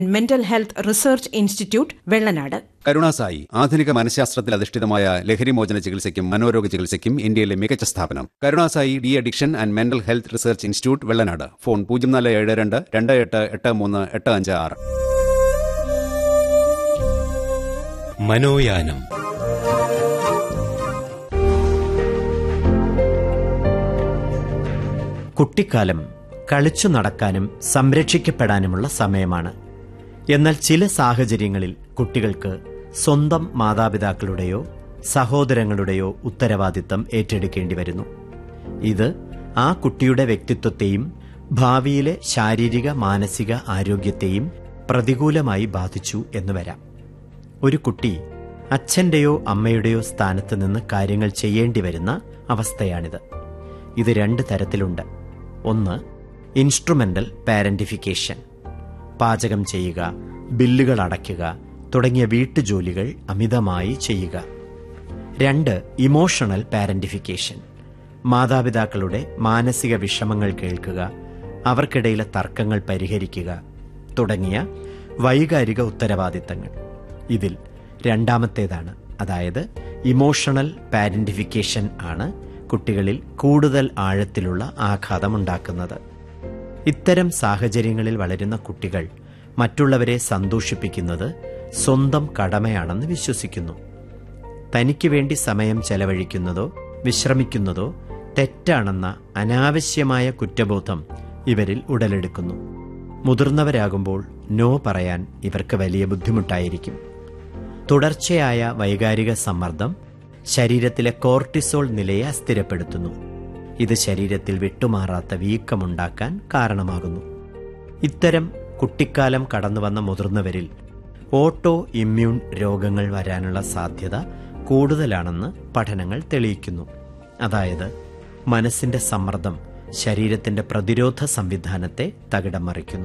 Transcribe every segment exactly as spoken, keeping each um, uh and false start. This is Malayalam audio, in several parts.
Mental health research institute Vellanad. Karunasai ആധുനിക മനഃശാസ്ത്രത്തിൽ അധിഷ്ഠിതമായ ലഹരിമോചന ചികിത്സയ്ക്കും മനോരോഗ ചികിത്സയ്ക്കും ഇന്ത്യയിലെ മികച്ച സ്ഥാപനം. Karunasai de addiction and mental health research institute Vellanad. Phone പൂജ്യം നാല് ഏഴ് രണ്ട് രണ്ട് എട്ട് എട്ട് മൂന്ന് എട്ട് അഞ്ച് ആറ്. മനോയാനം. കുട്ടിക്കാലം കളിച്ചു നടക്കാനും സംരക്ഷിക്കപ്പെടാനുമുള്ള സമയമാണ്. എന്നാൽ ചില സാഹചര്യങ്ങളിൽ കുട്ടികൾക്ക് സ്വന്തം മാതാപിതാക്കളുടെയോ സഹോദരങ്ങളുടെയോ ഉത്തരവാദിത്തം ഏറ്റെടുക്കേണ്ടി വരുന്നു. ഇത് ആ കുട്ടിയുടെ വ്യക്തിത്വത്തെയും ഭാവിയിലെ ശാരീരിക മാനസിക ആരോഗ്യത്തെയും പ്രതികൂലമായി ബാധിച്ചു എന്ന് വരാം. ഒരു കുട്ടി അച്ഛൻ്റെയോ അമ്മയുടെയോ സ്ഥാനത്ത് നിന്ന് കാര്യങ്ങൾ ചെയ്യേണ്ടി വരുന്ന അവസ്ഥയാണിത്. ഇത് രണ്ട് തരത്തിലുണ്ട്. ഒന്ന്, ഇൻസ്ട്രുമെന്റൽ പാരന്റിഫിക്കേഷൻ. പാചകം ചെയ്യുക, ബില്ലുകൾ അടയ്ക്കുക തുടങ്ങിയ വീട്ടുജോലികൾ അമിതമായി ചെയ്യുക. രണ്ട്, ഇമോഷണൽ പാരന്റിഫിക്കേഷൻ. മാതാപിതാക്കളുടെ മാനസിക വിഷമങ്ങൾ കേൾക്കുക, അവർക്കിടയിലെ തർക്കങ്ങൾ പരിഹരിക്കുക തുടങ്ങിയ വൈകാരിക ഉത്തരവാദിത്തങ്ങൾ. ഇതിൽ രണ്ടാമത്തേതാണ്, അതായത് ഇമോഷണൽ പാരന്റിഫിക്കേഷൻ ആണ് കുട്ടികളിൽ കൂടുതൽ ആഴത്തിലുള്ള ആഘാതമുണ്ടാക്കുന്നത്. ഇത്തരം സാഹചര്യങ്ങളിൽ വളരുന്ന കുട്ടികൾ മറ്റുള്ളവരെ സന്തോഷിപ്പിക്കുന്നത് സ്വന്തം കടമയാണെന്ന് വിശ്വസിക്കുന്നു. തനിക്ക് വേണ്ടി സമയം ചെലവഴിക്കുന്നതോ വിശ്രമിക്കുന്നതോ തെറ്റാണെന്ന അനാവശ്യമായ കുറ്റബോധം ഇവരിൽ ഉടലെടുക്കുന്നു. മുതിർന്നവരാകുമ്പോൾ നോ പറയാൻ ഇവർക്ക് വലിയ ബുദ്ധിമുട്ടായിരിക്കും. തുടർച്ചയായ വൈകാരിക സമ്മർദ്ദം ശരീരത്തിലെ കോർട്ടിസോൾ നിലയെ അസ്ഥിരപ്പെടുത്തുന്നു. ഇത് ശരീരത്തിൽ വിട്ടുമാറാത്ത വീക്കമുണ്ടാക്കാൻ കാരണമാകുന്നു. ഇത്തരം കുട്ടിക്കാലം കടന്നുവന്ന മുതിർന്നവരിൽ ഓട്ടോ ഇമ്മ്യൂൺ രോഗങ്ങൾ വരാനുള്ള സാധ്യത കൂടുതലാണെന്ന് പഠനങ്ങൾ തെളിയിക്കുന്നു. അതായത് മനസ്സിന്റെ സമ്മർദ്ദം ശരീരത്തിന്റെ പ്രതിരോധ സംവിധാനത്തെ തകിടം മറിക്കുന്നു.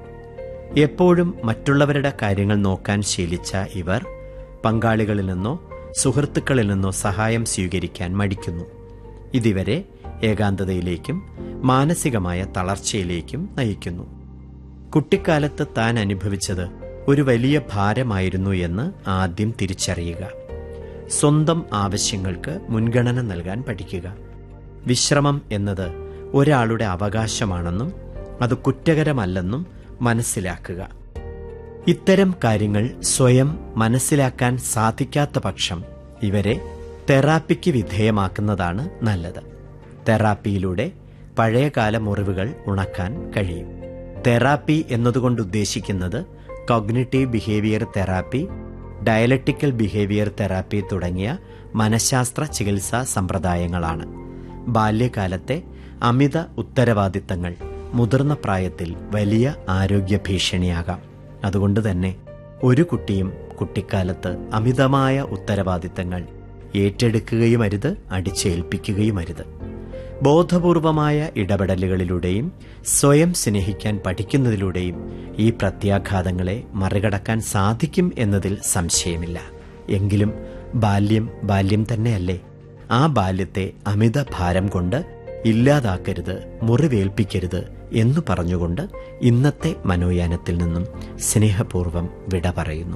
എപ്പോഴും മറ്റുള്ളവരുടെ കാര്യങ്ങൾ നോക്കാൻ ശീലിച്ച ഇവർ പങ്കാളികളിൽ നിന്നോ സുഹൃത്തുക്കളിൽ നിന്നോ സഹായം സ്വീകരിക്കാൻ മടിക്കുന്നു. ഇതിവരെ ഏകാന്തതയിലേക്കും മാനസികമായ തളർച്ചയിലേക്കും നയിക്കുന്നു. കുട്ടിക്കാലത്ത് താൻ അനുഭവിച്ചത് ഒരു വലിയ ഭാരമായിരുന്നു എന്ന് ആദ്യം തിരിച്ചറിയുക. സ്വന്തം ആവശ്യങ്ങൾക്ക് മുൻഗണന നൽകാൻ പഠിക്കുക. വിശ്രമം എന്നത് ഒരാളുടെ അവകാശമാണെന്നും അത് കുറ്റകരമല്ലെന്നും മനസ്സിലാക്കുക. ഇത്തരം കാര്യങ്ങൾ സ്വയം മനസ്സിലാക്കാൻ സാധിക്കാത്ത പക്ഷം ഇവരെ തെറാപ്പിക്ക് വിധേയമാക്കുന്നതാണ് നല്ലത്. തെറാപ്പിയിലൂടെ പഴയകാല മുറിവുകൾ ഉണക്കാൻ കഴിയും. തെറാപ്പി എന്നതുകൊണ്ട് ഉദ്ദേശിക്കുന്നത് cognitive behaviour therapy, dialectical behaviour therapy തുടങ്ങിയ മനഃശാസ്ത്ര ചികിത്സാ സമ്പ്രദായങ്ങളാണ്. ബാല്യകാലത്തെ അമിത ഉത്തരവാദിത്തങ്ങൾ മുതിർന്ന പ്രായത്തിൽ വലിയ ആരോഗ്യ ഭീഷണിയാകാം. അതുകൊണ്ട് തന്നെ ഒരു കുട്ടിയും കുട്ടിക്കാലത്ത് അമിതമായ ഉത്തരവാദിത്തങ്ങൾ ഏറ്റെടുക്കുകയുമരുത്, അടിച്ചേൽപ്പിക്കുകയുമരുത്. ബോധപൂർവമായ ഇടപെടലുകളിലൂടെയും സ്വയം സ്നേഹിക്കാൻ പഠിക്കുന്നതിലൂടെയും ഈ പ്രത്യാഘാതങ്ങളെ മറികടക്കാൻ സാധിക്കും എന്നതിൽ സംശയമില്ല. എങ്കിലും ബാല്യം ബാല്യം തന്നെയല്ലേ? ആ ബാല്യത്തെ അമിത ഭാരം കൊണ്ട് ഇല്ലാതാക്കരുത്, മുറിവേൽപ്പിക്കരുത് എന്നു പറഞ്ഞുകൊണ്ട് ഇന്നത്തെ മനോയാനത്തിൽ നിന്നും സ്നേഹപൂർവ്വം വിട പറയുന്നു.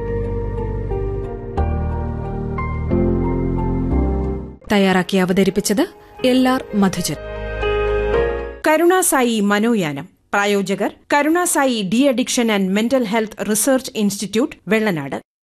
തയ്യാറാക്കി അവതരിപ്പിച്ചത് എൽ ആർ മധുജൻ. കരുണാസായി മനോയാനം പ്രായോജകർ Karunasai de addiction and mental health research institute Vellanad.